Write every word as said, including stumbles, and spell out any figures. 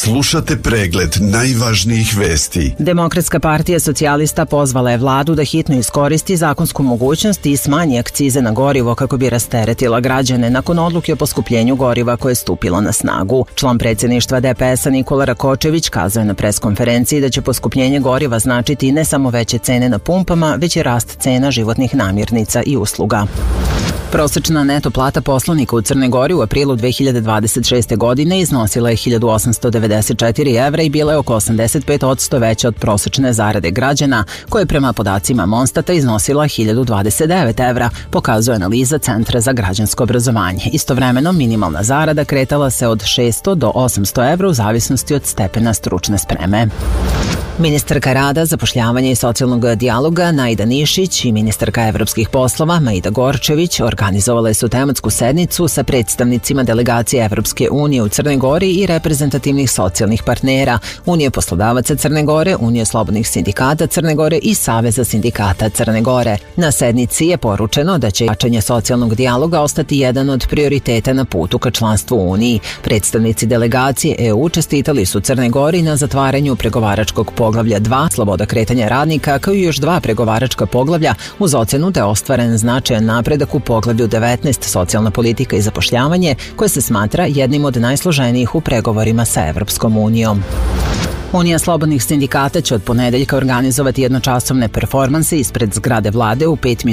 Slušate pregled najvažnijih vesti. Demokratska partija socijalista pozvala je vladu da hitno iskoristi zakonsku mogućnost i smanji akcize na gorivo kako bi rasteretila građane nakon odluke o poskupljenju goriva koje je stupilo na snagu. Član predsjedništva D P S-a Nikola Rakočević kazao je na preskonferenciji da će poskupljenje goriva značiti ne samo veće cene na pumpama, već i rast cena životnih namirnica i usluga. Prosečna neto plata poslanika u Crnoj Gori u aprilu dve hiljade dvadeset šeste. godine iznosila je hiljadu osamsto devedeset četiri evra i bila je oko osamdeset pet posto veća od prosečne zarade građana, koja je prema podacima Monstata iznosila hiljadu dvadeset devet evra, pokazuje analiza Centra za građansko obrazovanje. Istovremeno, minimalna zarada kretala se od šesto do osamsto evra u zavisnosti od stepena stručne spreme. Ministarka rada, zapošljavanja i socijalnog dijaloga Najda Nišić i ministarka evropskih poslova Maida Gorčević organizovale su tematsku sednicu sa predstavnicima delegacije Evropske unije u Crnoj Gori i reprezentativnih socijalnih partnera, Unije poslodavaca Crne Gore, Unije slobodnih sindikata Crne Gore i Saveza sindikata Crne Gore. Na sednici je poručeno da će jačanje socijalnog dijaloga ostati jedan od prioriteta na putu ka članstvu u Uniji. Predstavnici delegacije E U čestitali su Crnoj Gori na zatvaranju pregovaračkog poglavlja dva, sloboda kretanja radnika, kao i još dva pregovaračka poglavlja uz ocenu da je ostvaren značajan napredak u poglavlju devetnaest, socijalna politika i zapošljavanje, koje se smatra jednim od najsloženijih u pregovorima sa Evropskom unijom. Unija slobodnih sindikata će od ponedeljka organizovati jednočasovne performanse ispred zgrade vlade u pet minuta